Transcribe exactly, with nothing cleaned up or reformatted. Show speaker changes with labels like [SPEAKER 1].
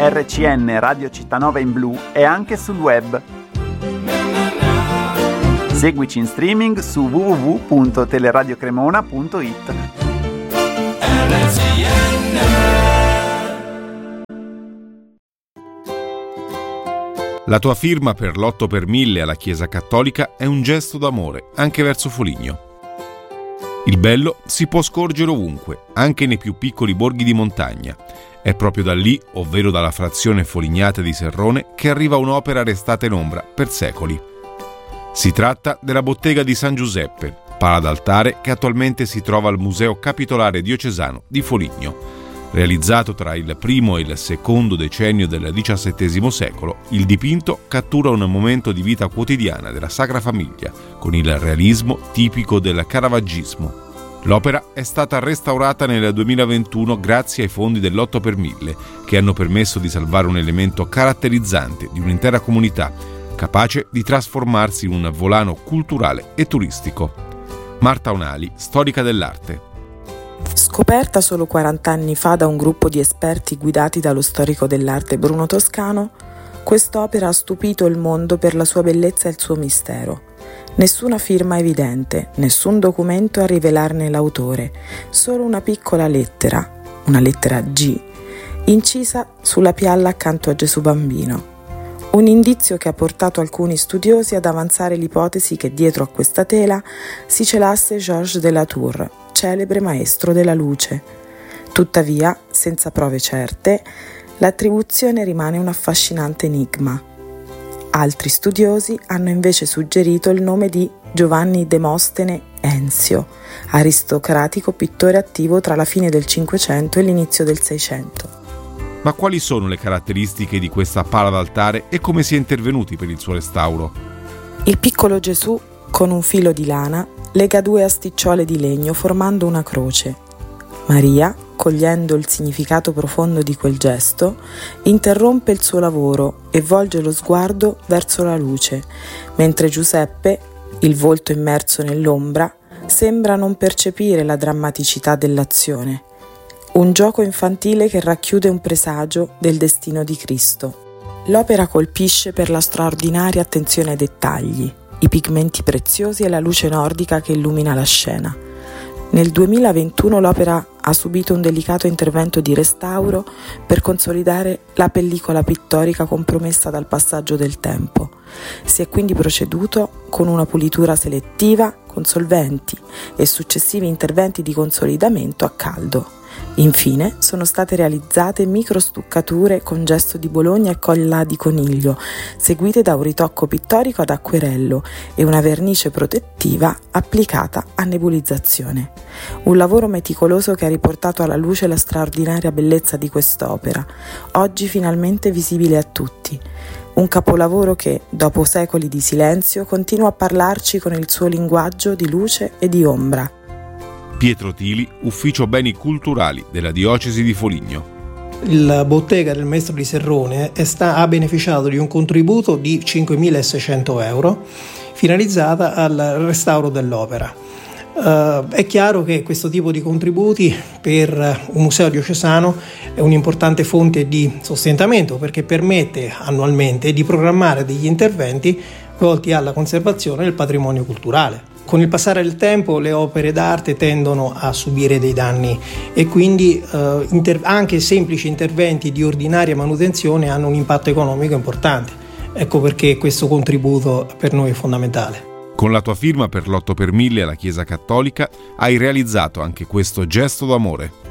[SPEAKER 1] R C N Radio Cittanova in blu e anche sul web. Seguici in streaming su w w w punto teleradiocremona punto it.
[SPEAKER 2] La tua firma per l'otto per mille alla Chiesa Cattolica è un gesto d'amore anche verso Foligno. Il bello si può scorgere ovunque, anche nei più piccoli borghi di montagna. È proprio da lì, ovvero dalla frazione Folignate di Serrone, che arriva un'opera restata in ombra per secoli. Si tratta della bottega di San Giuseppe, pala d'altare che attualmente si trova al Museo Capitolare Diocesano di Foligno. Realizzato tra il primo e il secondo decennio del diciassettesimo secolo, il dipinto cattura un momento di vita quotidiana della Sacra Famiglia, con il realismo tipico del caravaggismo. L'opera è stata restaurata nel duemilaventuno grazie ai fondi dell'otto per mille, che hanno permesso di salvare un elemento caratterizzante di un'intera comunità, capace di trasformarsi in un volano culturale e turistico. Marta Onali, storica dell'arte.
[SPEAKER 3] Scoperta solo quaranta anni fa da un gruppo di esperti guidati dallo storico dell'arte Bruno Toscano, quest'opera ha stupito il mondo per la sua bellezza e il suo mistero. Nessuna firma evidente, nessun documento a rivelarne l'autore, solo una piccola lettera, una lettera G, incisa sulla pialla accanto a Gesù Bambino. Un indizio che ha portato alcuni studiosi ad avanzare l'ipotesi che dietro a questa tela si celasse Georges de la Tour, celebre maestro della luce. Tuttavia, senza prove certe, l'attribuzione rimane un affascinante enigma. Altri studiosi hanno invece suggerito il nome di Giovanni Demostene Enzio, aristocratico pittore attivo tra la fine del Cinquecento e l'inizio del Seicento.
[SPEAKER 2] Ma quali sono le caratteristiche di questa pala d'altare e come si è intervenuti per il suo restauro?
[SPEAKER 3] Il piccolo Gesù, con un filo di lana, lega due asticciole di legno formando una croce. Maria, cogliendo il significato profondo di quel gesto, interrompe il suo lavoro e volge lo sguardo verso la luce, mentre Giuseppe, il volto immerso nell'ombra, sembra non percepire la drammaticità dell'azione. Un gioco infantile che racchiude un presagio del destino di Cristo. L'opera colpisce per la straordinaria attenzione ai dettagli, i pigmenti preziosi e la luce nordica che illumina la scena. Nel duemilaventuno l'opera ha subito un delicato intervento di restauro per consolidare la pellicola pittorica compromessa dal passaggio del tempo. Si è quindi proceduto con una pulitura selettiva, con solventi e successivi interventi di consolidamento a caldo. Infine sono state realizzate microstuccature con gesto di Bologna e colla di coniglio, seguite da un ritocco pittorico ad acquerello e una vernice protettiva applicata a nebulizzazione. Un lavoro meticoloso che ha riportato alla luce la straordinaria bellezza di quest'opera, oggi finalmente visibile a tutti. Un capolavoro che, dopo secoli di silenzio, continua a parlarci con il suo linguaggio di luce e di ombra.
[SPEAKER 2] Pietro Tili, Ufficio Beni Culturali della Diocesi di Foligno.
[SPEAKER 4] La bottega del maestro di Serrone è sta, ha beneficiato di un contributo di cinquemilaseicento euro finalizzata al restauro dell'opera. Uh, è chiaro che questo tipo di contributi per un museo diocesano è un'importante fonte di sostentamento perché permette annualmente di programmare degli interventi volti alla conservazione del patrimonio culturale. Con il passare del tempo le opere d'arte tendono a subire dei danni e quindi eh, inter- anche semplici interventi di ordinaria manutenzione hanno un impatto economico importante. Ecco perché questo contributo per noi è fondamentale.
[SPEAKER 2] Con la tua firma per l'otto per mille alla Chiesa Cattolica hai realizzato anche questo gesto d'amore.